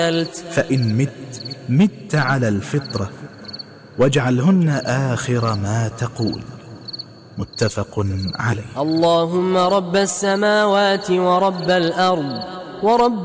فإن مت على الفطرة، واجعلهن آخر ما تقول. متفق عليه. اللهم رب السماوات ورب الأرض ورب